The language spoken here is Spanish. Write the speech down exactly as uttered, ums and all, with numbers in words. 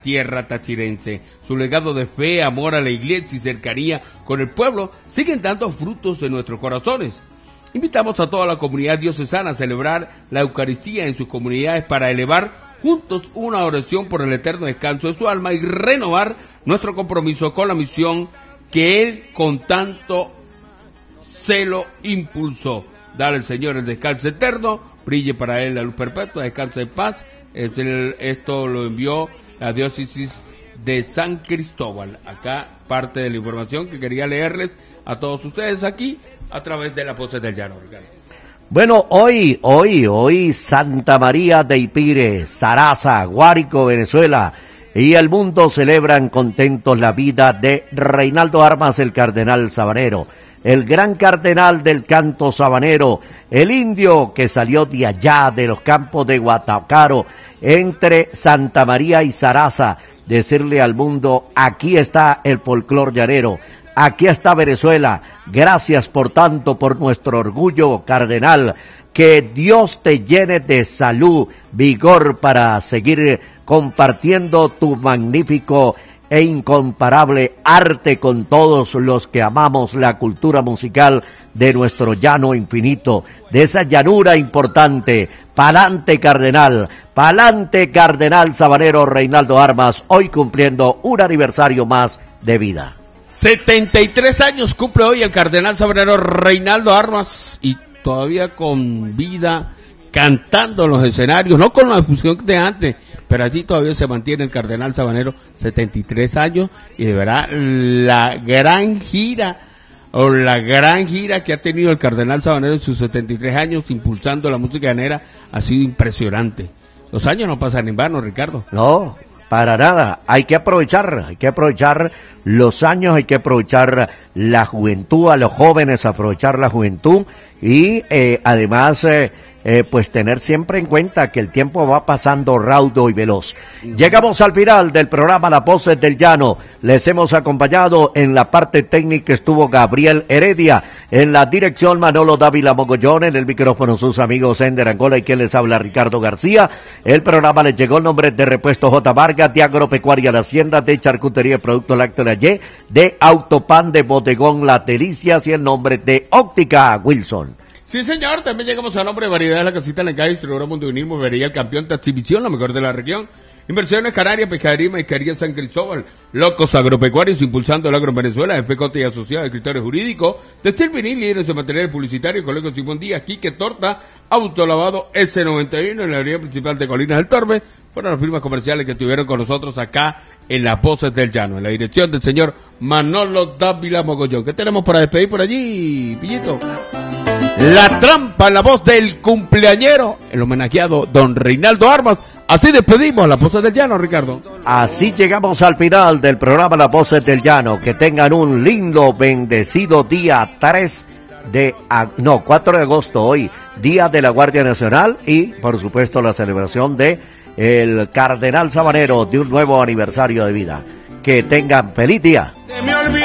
tierra tachirense. Su legado de fe, amor a la iglesia y cercanía con el pueblo siguen dando frutos en nuestros corazones. Invitamos a toda la comunidad diocesana a celebrar la Eucaristía en sus comunidades para elevar juntos una oración por el eterno descanso de su alma y renovar nuestro compromiso con la misión que Él con tanto celo impulsó. Dale al Señor el descanso eterno, brille para Él la luz perpetua, descanse en paz. Es el, esto lo envió la diócesis de San Cristóbal. Acá parte de la información que quería leerles a todos ustedes aquí a través de la Voces del Llano. Bueno, hoy, hoy, hoy Santa María de Ipire, Zaraza, Guárico, Venezuela y el mundo celebran contentos la vida de Reinaldo Armas, el cardenal sabanero, el gran cardenal del canto sabanero, el indio que salió de allá de los campos de Guatacaro, entre Santa María y Zaraza, decirle al mundo, aquí está el folclor llanero, aquí está Venezuela, gracias por tanto, por nuestro orgullo, cardenal, que Dios te llene de salud, vigor para seguir compartiendo tu magnífico e incomparable arte con todos los que amamos la cultura musical de nuestro llano infinito, de esa llanura importante. Pa'lante cardenal, pa'lante cardenal sabanero Reinaldo Armas, hoy cumpliendo un aniversario más de vida. setenta y tres años cumple hoy el cardenal sabanero Reinaldo Armas y todavía con vida, cantando en los escenarios, no con la difusión de antes, pero allí todavía se mantiene el cardenal sabanero, setenta y tres años, y de verdad la gran gira, o la gran gira que ha tenido el cardenal sabanero en sus setenta y tres años, impulsando la música llanera, ha sido impresionante. Los años no pasan en vano, Ricardo. No, para nada, hay que aprovechar, hay que aprovechar los años, hay que aprovechar la juventud, a los jóvenes aprovechar la juventud y eh, además eh, eh, pues tener siempre en cuenta que el tiempo va pasando raudo y veloz. Llegamos al final del programa Las Voces del Llano, les hemos acompañado en la parte técnica estuvo Gabriel Heredia, en la dirección Manolo Dávila Mogollón, en el micrófono sus amigos Ender Angola y quien les habla Ricardo García. El programa les llegó en nombre de Repuesto J. Vargas, de Agropecuaria La Hacienda, de Charcutería y Producto Lácteo La Y, de Autopan, de Bodegón Las Delicias y el nombre de Óptica Wilson. Sí, señor, también llegamos al nombre de Variedad de la Casita Lencay, Distribuidora Mundivinismo, Vería el campeón de exhibición, la mejor de la región. Inversiones Canarias, Pescadería y Marisquería San Cristóbal. Locos Agropecuarios, impulsando el agro en Venezuela. F J y Asociados, Escritores Jurídicos. Textil Vinil, líderes de material publicitario. Colegio Simón Díaz, Quique Torta. Autolavado S noventa y uno en la avenida principal de Colinas del Torbe. Fueron las firmas comerciales que estuvieron con nosotros acá en Las Voces del Llano, en la dirección del señor Manolo Dávila Mogollón. ¿Qué tenemos para despedir por allí, Pillito? La trampa, la voz del cumpleañero, el homenajeado don Reinaldo Armas. Así despedimos Las Voces del Llano, Ricardo. Así llegamos al final del programa Las Voces del Llano. Que tengan un lindo, bendecido día tres de, no, cuatro de agosto hoy, Día de la Guardia Nacional y, por supuesto, la celebración de el cardenal sabanero de un nuevo aniversario de vida. Que tengan feliz día.